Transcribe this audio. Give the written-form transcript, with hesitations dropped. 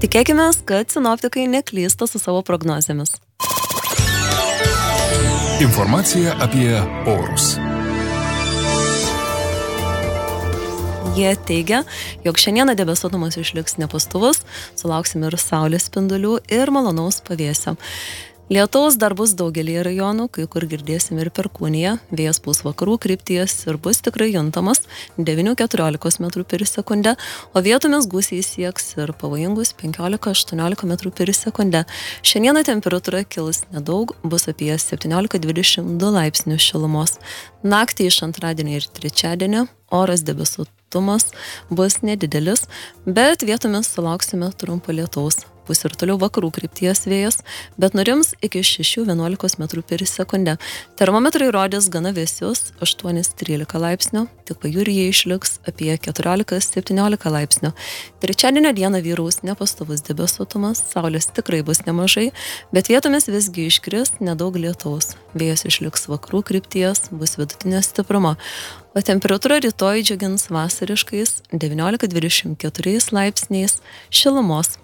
Tikėkime, kad sinoptikai neklysta su savo prognozėmis. Informacija apie orus. Jie teigia, jog šiandieną debesuotumas išliks nepastovus, sulauksime ir saulės spindulių ir malonaus pavėsio. Lietaus dar bus daugelį rajonų, kai kur girdėsime ir perkūniją, vėjas pūs vakarų krypties ir bus tikrai juntamas 9-14 m/s, o vietomis gūsiai sieks ir pavojingus 15-18 m/s. Šiandieną temperatūra kils nedaug, bus apie 17-22 laipsnių šilumos. Naktį iš antradienio ir trečiadienio oras debesuotumas bus nedidelis, bet vietomis sulauksime trumpo lietaus. Bus ir toliau vakarų krypties vėjas, bet nurims iki 6-11 m/s. Termometrai rodys gana vėsius 8-13 laipsnių, tik pajūryje išliks apie 14-17 laipsnių. Trečiadienio dieną vyraus nepastovus debesuotumas, saulės tikrai bus nemažai, bet vietomis visgi iškris nedaug lietaus. Vėjas išliks vakarų krypties, bus vidutinio stiprumo, o temperatūra rytoj džiugins vasariškais 19-24 laipsniais šilumos.